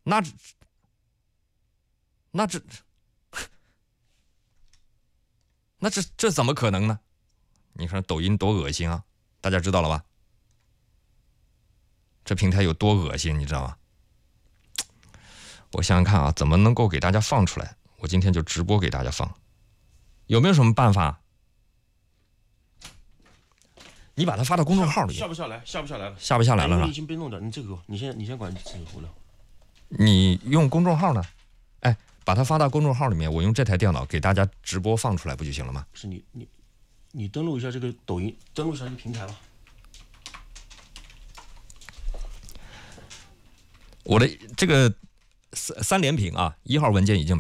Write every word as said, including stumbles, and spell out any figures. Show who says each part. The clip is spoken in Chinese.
Speaker 1: 那这那这那这这怎么可能呢？你看抖音多恶心啊！大家知道了吧？这平台有多恶心，你知道吗？我想想看啊，怎么能够给大家放出来？我今天就直播给大家放，有没有什么办法？你把它发到公众号里，
Speaker 2: 下不下来？下不下来了？
Speaker 1: 下不下来了？
Speaker 2: 你已经被弄掉，你这个你先你先管自己胡聊。
Speaker 1: 你用公众号呢？哎，把它发到公众号里面，我用这台电脑给大家直播放出来，不就行了吗？
Speaker 2: 不是你你你登录一下这个抖音，登录一下这个平台吧。
Speaker 1: 我的这个三三连屏啊，一号文件已经被